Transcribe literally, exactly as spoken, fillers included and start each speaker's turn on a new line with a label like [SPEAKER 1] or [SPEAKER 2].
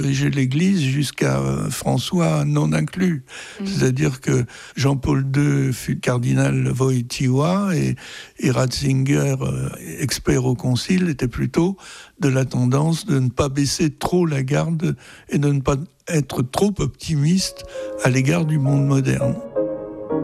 [SPEAKER 1] diriger l'Église jusqu'à euh, François non inclus. Mmh. C'est-à-dire que Jean-Paul deux fut cardinal Wojtyła et, et Ratzinger, euh, expert au concile, était plutôt de la tendance de ne pas baisser trop la garde et de ne pas être trop optimiste à l'égard du monde moderne.